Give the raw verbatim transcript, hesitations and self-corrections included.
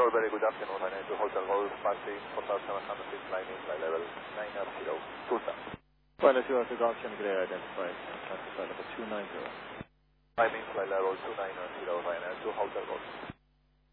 Control, very good afternoon. Ryanair to Hotel Golf, passing four thousand seven hundred feet, climbing flight level nine zero. Two stars. Pilot two to Golf, Chinook Air, identified, flight level two nine zero. Climbing flight level two nine zero, Ryanair to Hotel Golf.